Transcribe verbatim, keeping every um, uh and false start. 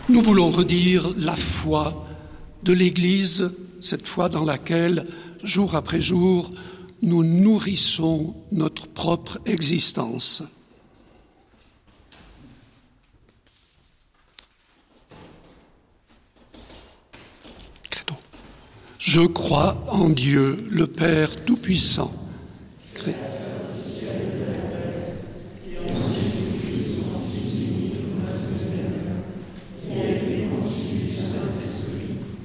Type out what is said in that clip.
Nous voulons redire la foi de l'Église, cette foi dans laquelle, jour après jour, nous nourrissons notre propre existence. Je crois en Dieu, le Père Tout-Puissant,